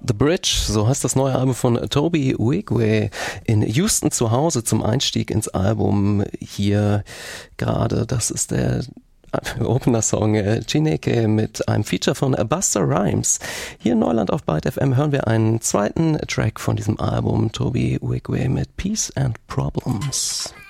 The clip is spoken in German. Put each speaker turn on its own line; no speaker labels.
The Bridge, so heißt das neue Album von Toby Wigwe, in Houston zu Hause zum Einstieg ins Album. Hier gerade, das ist der Opener-Song Chineke mit einem Feature von Busta Rhymes. Hier in Neuland auf Byte FM hören wir einen zweiten Track von diesem Album, Toby Wigwe mit Peace and Problems.